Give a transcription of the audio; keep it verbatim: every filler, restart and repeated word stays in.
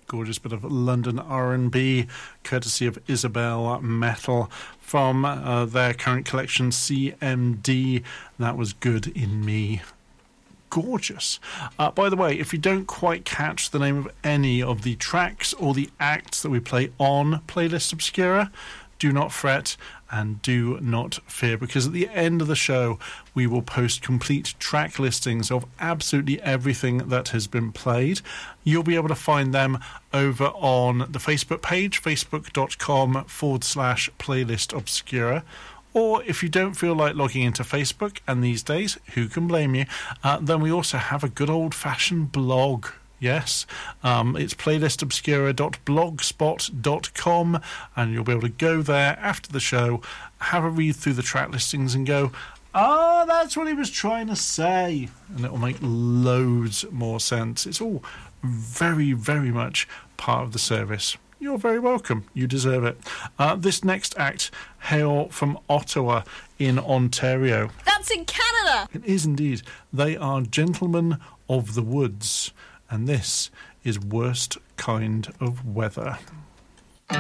Gorgeous bit of London R and B, courtesy of Isabel Metal, from uh, their current collection C M D. That was Good in Me. Gorgeous. Uh, by the way, if you don't quite catch the name of any of the tracks or the acts that we play on Playlist Obscura, do not fret and do not fear, because at the end of the show we will post complete track listings of absolutely everything that has been played. You'll be able to find them over on the Facebook page, facebook.com forward slash playlist obscura. Or if you don't feel like logging into Facebook, and these days, who can blame you, uh, then we also have a good old-fashioned blog. Yes, um, it's playlist obscura dot blogspot dot com, and you'll be able to go there after the show, have a read through the track listings and go, oh, that's what he was trying to say, and it will make loads more sense. It's all very, very much part of the service. You're very welcome. You deserve it. Uh, this next act hail from Ottawa in Ontario. That's in Canada! It is indeed. They are Gentlemen of the Woods, and this is Worst Kind of Weather.